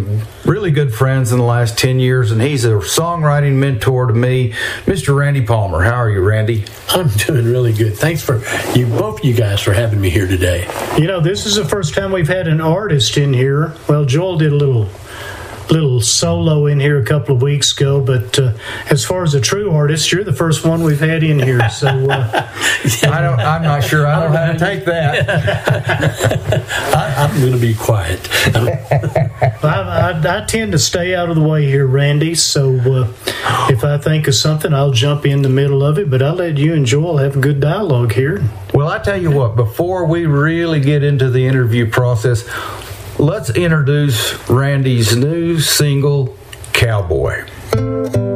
became really good friends in the last 10 years, and he's a songwriting mentor to me, Mr. Randy Palmer. How are you, Randy? I'm doing really good. Thanks for both of you guys for having me here today. This is the first time we've had an artist in here. Well, Joel did a little solo in here a couple of weeks ago, but as far as a true artist, you're the first one we've had in here. So I'm not sure I know how to take that. I'm going to be quiet. I tend to stay out of the way here, Randy. So if I think of something, I'll jump in the middle of it. But I'll let you and Joel have a good dialogue here. Well, I tell you what, before we really get into the interview process, let's introduce Randy's new single, Cowboy.